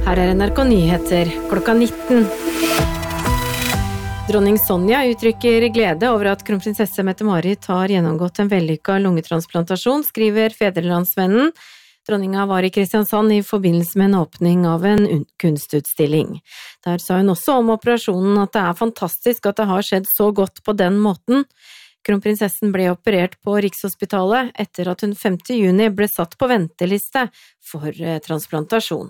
Her NRK Nyheter, klokka 19. Dronning Sonja uttrykker glede over at kronprinsesse Mette-Marit har gjennomgått en vellykket lungetransplantasjon, skriver Fædrelandsvennen. Dronninga var i Kristiansand i forbindelse med en åpning av en kunstutstilling. Der sa hun også om operasjonen at det er fantastisk at det har skjedd så godt på den måten. Kronprinsessen ble operert på Rikshospitalet etter at hun 5. juni ble satt på venteliste for transplantasjon.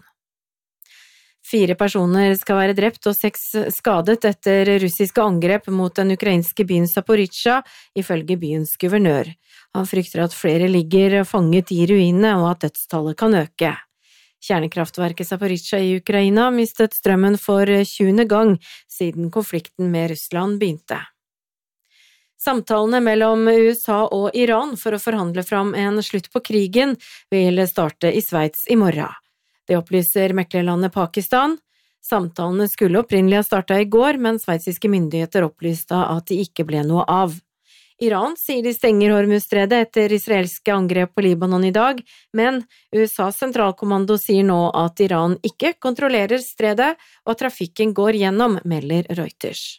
4 personer skal være drept og 6 skadet etter russiske angrep mot den ukrainske byen Zaporizjzja, ifølge byens guvernør. Han frykter at flere ligger fanget i ruinene og at dødstallet kan øke. Kjernekraftverket Zaporizjzja i Ukraina mistet strømmen for 20. gang siden konflikten med Russland begynte. Samtalene mellom USA og Iran for å forhandle fram en slutt på krigen vil starte i Sveits i morgen. Det opplyser meklerlandet Pakistan. Samtalene skulle opprinnelig ha startet i går, men sveitsiske myndigheter opplyste at de ikke ble noe av. Iran sier de stenger Hormuzstredet etter israelske angrep på Libanon i dag, men USAs sentralkommando sier nå at Iran ikke kontrollerer stredet, og at trafikken går gjennom, melder Reuters.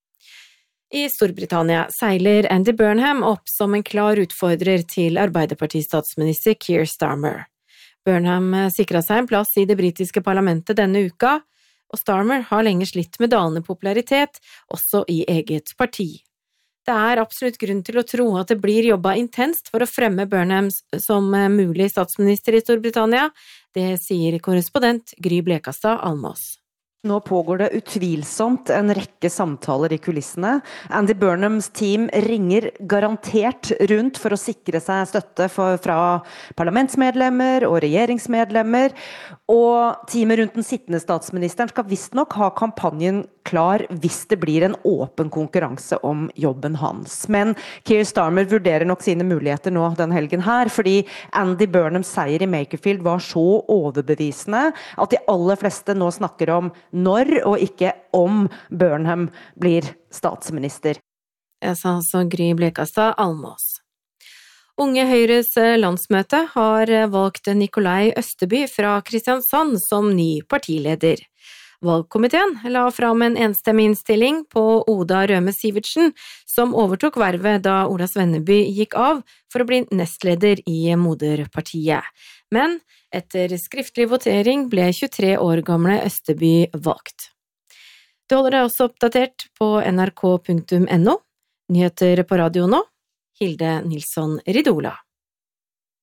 I Storbritannia seiler Andy Burnham opp som en klar utfordrer til Arbeiderparti-statsminister Keir Starmer. Burnham sikret seg en plass i det britiske parlamentet denne uka, og Starmer har lenge slitt med dalende popularitet, også i eget parti. Det er absolutt grunn til å tro at det blir jobbet intenst for å fremme Burnham som mulig statsminister i Storbritannia, det sier korrespondent Gry Blekastad Almås. Nå pågår det utvilsomt en rekke samtaler i kulissene. Andy Burnhams team ringer garantert rundt for å sikre seg støtte fra parlamentsmedlemmer og regjeringsmedlemmer, og teamet rundt den sittende statsministeren skal visst nok ha kampanjen klar hvis det blir en åpen konkurranse om jobben hans. Men Keir Starmer vurderer nok sine muligheter nå den helgen her, fordi Andy Burnhams seier i Makerfield var så overbevisende at de aller fleste nå snakker om når og ikke om Burnham blir statsminister. Jeg sa altså Gry Blekastad Almås. Unge Høyres landsmøte har valgt Nikolai Østeby fra Kristiansand som ny partileder. Valgkomiteen la fram en enstemmig innstilling på Oda Røme Sivertsen, som overtok vervet da Ola Svenneby gikk av for å bli nestleder i moderpartiet. Men etter skriftlig votering ble 23 år gamle Østeby valgt. Du holder deg også oppdatert på nrk.no. Nyheter på radio nå. Hilde Nilsson Ridola.